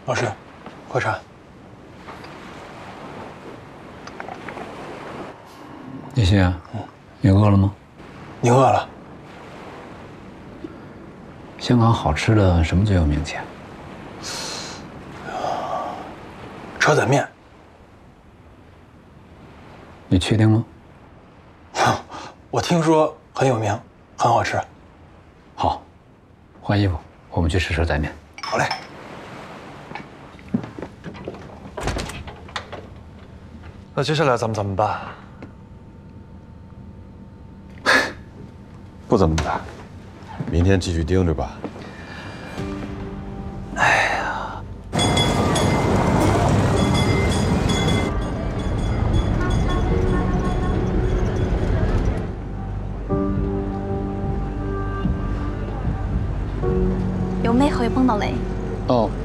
老师，快传。 叶欣，你饿了吗？ 你饿了？ 香港好吃的什么最有名气啊？ 车仔面。 你确定吗？ 我听说很有名，很好吃。 好，换衣服，我们去吃车仔面。 好嘞。 那接下来咱们怎么办？ 不怎么办，明天继续盯着吧。 有咩可以幫到你？ 哦，